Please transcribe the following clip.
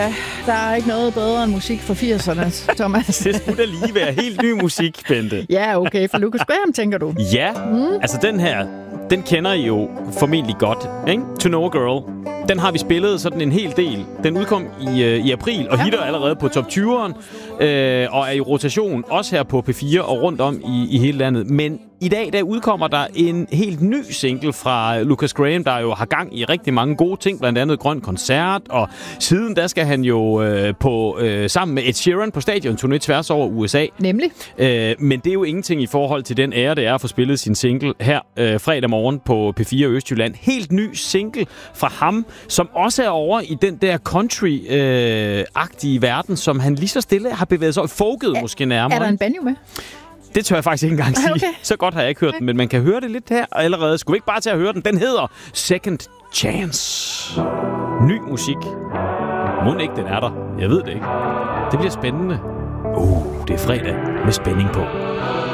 der er ikke noget bedre end musik fra 80'erne, Thomas. Det skulle da lige være helt ny musik, Bente. Ja, okay. For Lucas Graham, tænker du? Ja, altså den her, den kender I jo formentlig godt, ikke? To Know a Girl. Den har vi spillet sådan en hel del. Den udkom i april og hitter allerede på top 20'eren og er i rotation også her på P4 og rundt om i hele landet. Men i dag der udkommer der en helt ny single fra Lucas Graham, der jo har gang i rigtig mange gode ting, blandt andet Grøn Koncert, og siden der skal han jo sammen med Ed Sheeran på stadionturné tværs over USA. Nemlig. Men det er jo ingenting i forhold til den ære, det er at få spillet sin single her fredag morgen på P4 Østjylland. Helt ny single fra ham, som også er over i den der country-agtige verden, som han lige så stille har bevæget sig over. Folket måske nærmere. Er der en banjo med? Det tør jeg faktisk ikke engang sige. Okay. Så godt har jeg ikke hørt den, men man kan høre det lidt her allerede. Skulle vi ikke bare til at høre den? Den hedder Second Chance. Ny musik. Mon ikke den er der? Jeg ved det ikke. Det bliver spændende. Det er fredag med spænding på.